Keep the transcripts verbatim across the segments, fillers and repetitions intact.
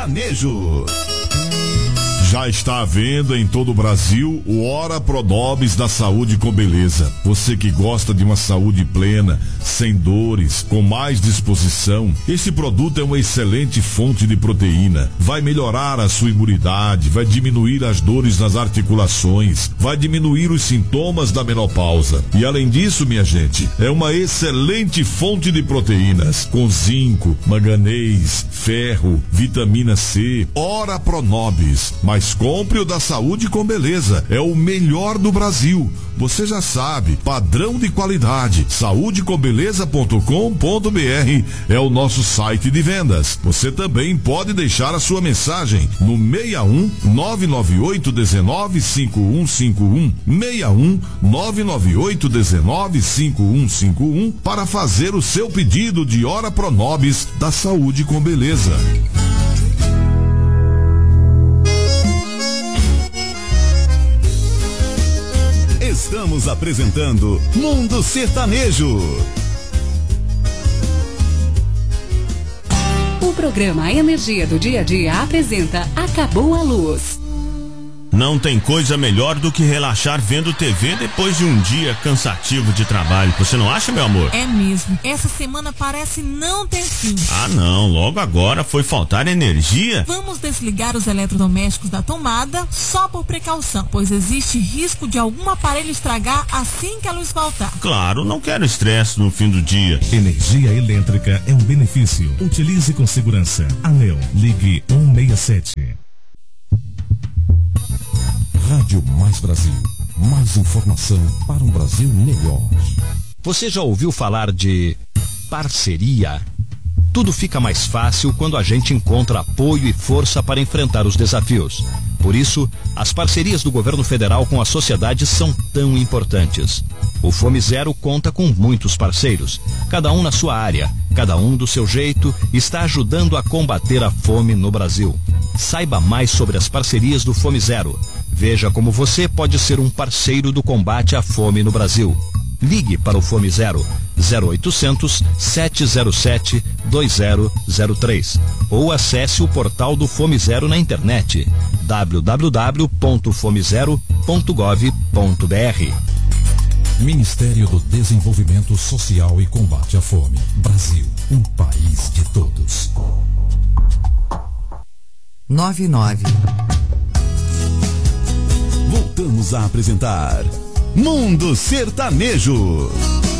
Sertanejo. Já está à venda em todo o Brasil o Ora Pronobis da Saúde com Beleza. Você que gosta de uma saúde plena, sem dores, com mais disposição, esse produto é uma excelente fonte de proteína. Vai melhorar a sua imunidade, vai diminuir as dores nas articulações, vai diminuir os sintomas da menopausa. E além disso, minha gente, é uma excelente fonte de proteínas, com zinco, manganês, ferro, vitamina C. Ora Pronobis. Mas compre o da Saúde com Beleza, é o melhor do Brasil. Você já sabe, padrão de qualidade. saúde com beleza ponto com ponto br é o nosso site de vendas. Você também pode deixar a sua mensagem no seis um nove nove oito um nove cinco um cinco um, seis um nove nove oito um nove cinco um cinco um para fazer o seu pedido de Ora Pronobis da Saúde com Beleza. Estamos apresentando Mundo Sertanejo. O programa Energia do Dia a Dia apresenta Acabou a Luz. Não tem coisa melhor do que relaxar vendo T V depois de um dia cansativo de trabalho. Você não acha, meu amor? É mesmo. Essa semana parece não ter fim. Ah, não. Logo agora foi faltar energia. Vamos desligar os eletrodomésticos da tomada só por precaução, pois existe risco de algum aparelho estragar assim que a luz faltar. Claro, não quero estresse no fim do dia. Energia elétrica é um benefício. Utilize com segurança. ANEEL, ligue um seis sete. Rádio Mais Brasil. Mais informação para um Brasil melhor. Você já ouviu falar de parceria? Tudo fica mais fácil quando a gente encontra apoio e força para enfrentar os desafios. Por isso, as parcerias do governo federal com a sociedade são tão importantes. O Fome Zero conta com muitos parceiros, cada um na sua área, cada um do seu jeito, está ajudando a combater a fome no Brasil. Saiba mais sobre as parcerias do Fome Zero. Veja como você pode ser um parceiro do combate à fome no Brasil. Ligue para o Fome Zero, zero oitocentos, sete zero sete, dois zero zero três ou acesse o portal do Fome Zero na internet, w w w ponto fome zero ponto gov ponto b r. Ministério do Desenvolvimento Social e Combate à Fome. Brasil, um país de todos. nove nove. Voltamos a apresentar Mundo Sertanejo.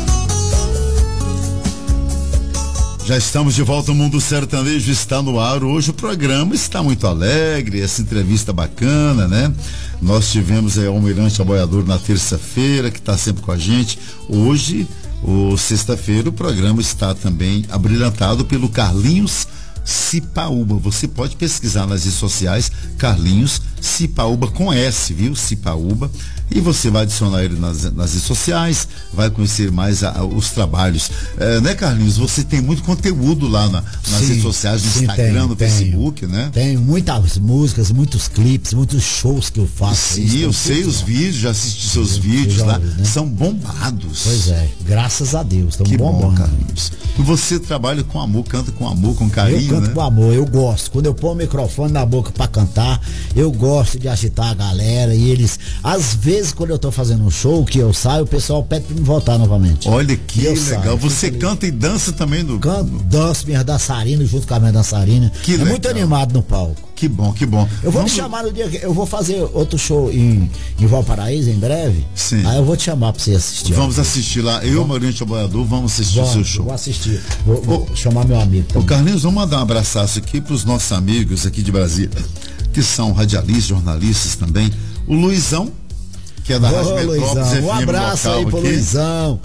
Já estamos de volta, o Mundo Sertanejo está no ar. Hoje o programa está muito alegre, essa entrevista bacana, né? Nós tivemos aí o Almirante Aboiador na terça-feira, que está sempre com a gente. Hoje, o sexta-feira, o programa está também abrilhantado pelo Carlinhos Cipaúba. Você pode pesquisar nas redes sociais, Carlinhos Cipaúba com S, viu? Cipaúba. E você vai adicionar ele nas, nas redes sociais, vai conhecer mais a, a, os trabalhos. É, né, Carlinhos? Você tem muito conteúdo lá na, nas sim, redes sociais, no sim, Instagram, tenho, no tenho. Facebook, né? Tenho muitas músicas, muitos clipes, muitos shows que eu faço. Sim, eu sei os vídeos, já assisti seus eu, vídeos eu lá. Ouvi, né? São bombados. Pois é, graças a Deus. Que bombando. Bom, Carlinhos. E você trabalha com amor, canta com amor, com carinho, eu canto né? com amor, eu gosto. Quando eu ponho o microfone na boca pra cantar, eu gosto de agitar a galera e eles, às vezes, quando eu tô fazendo um show, que eu saio, o pessoal pede pra me voltar novamente. Olha que legal. Saio, você canta e dança também no... Canto, danço minhas dançarinas junto com a minha dançarina. Que é legal. Muito animado no palco. Que bom, que bom. Eu vou Vamos... te chamar no dia que eu vou fazer outro show em, em Valparaíso em breve. Sim. Aí eu vou te chamar pra você assistir. Vamos ó. assistir lá. Eu, Maurício Aboiador, vamos assistir o seu show. Vou assistir. Vou, vou ô, chamar meu amigo também. Ô Carlinhos, vamos mandar um abraço aqui pros nossos amigos aqui de Brasília, que são radialistas, jornalistas também. O Luizão, que é da Ô, Rádio Metrópolis F M. Um abraço aí pro aqui. Luizão.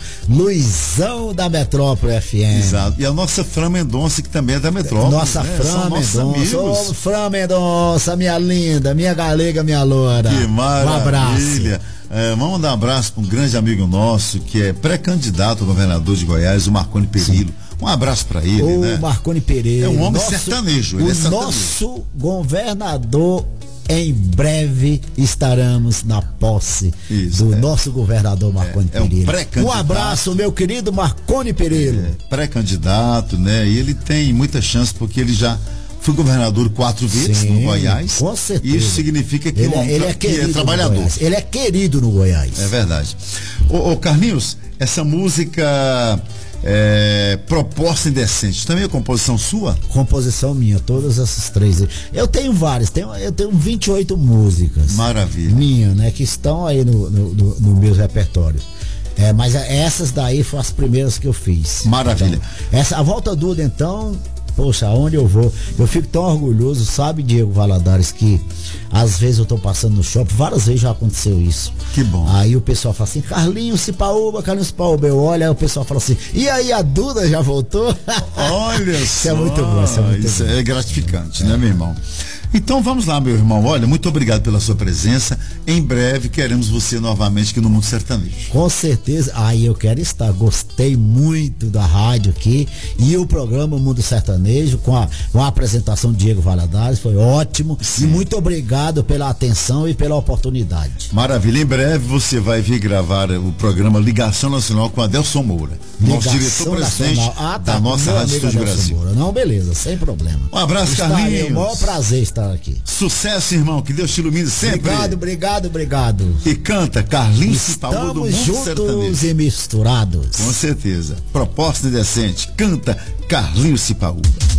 Luizão da Metrópolis F M. Exato. E a nossa Fran Mendonça, que também é da Metrópolis. Nossa né? Fran Mendonça. Ô, Fran Mendonça, minha linda, minha galega, minha loura. Que maravilha. Um abraço. É, vamos mandar um abraço para um grande amigo nosso, que é pré-candidato a governador de Goiás, o Marconi Perillo. Sim. Um abraço para ele, o né? Marconi Pereira. É um homem nosso, sertanejo. Ele o é sertanejo. Nosso governador. Em breve estaremos na posse Isso, do é. nosso governador Marconi é, é um Pereira. Um abraço, meu querido Marconi Pereira. É, pré-candidato, né? E ele tem muita chance porque ele já foi governador quatro vezes Sim, no Goiás. Com certeza. Isso significa que ele, o homem ele é, que querido é trabalhador. Ele é querido no Goiás. É verdade. Ô, ô Carlinhos, essa música é, Proposta Indecente, também é composição sua? Composição minha, todas essas três. Eu tenho várias, tenho, eu tenho vinte e oito músicas. Maravilha. Minha, né? Que estão aí no, no, no, no meu repertório. É, mas essas daí foram as primeiras que eu fiz. Maravilha. Então, essa, a Volta Duda, então, poxa, aonde eu vou? Eu fico tão orgulhoso, sabe, Diego Valadares, que às vezes eu tô passando no shopping, várias vezes já aconteceu isso. Que bom. Aí o pessoal fala assim, Carlinhos Cipaúba, Carlinhos Cipaúba, eu olho, aí o pessoal fala assim, e aí a Duda já voltou? Olha isso só. É muito bom, isso é muito isso bom. é gratificante, é. né, meu irmão? Então vamos lá, meu irmão. Olha, muito obrigado pela sua presença. Em breve queremos você novamente aqui no Mundo Sertanejo. Com certeza. Aí eu quero estar. Gostei muito da rádio aqui e o programa Mundo Sertanejo com a, com a apresentação de Diego Valadares foi ótimo. Sim. E muito obrigado pela atenção e pela oportunidade. Maravilha. Em breve você vai vir gravar o programa Ligação Nacional com Adelson Moura, nosso diretor-presidente ah, tá, da nossa Rádio Estúdio Brasil. Moura. Não, beleza, sem problema. Um abraço, Estarei, Carlinhos. É um maior prazer estar aqui. Sucesso, irmão, que Deus te ilumine sempre. Obrigado, obrigado, obrigado. E canta Carlinhos Cipaúba do Mundo juntos Sertanejo. E misturados. Com certeza. Proposta Indecente, canta Carlinhos Cipaúba.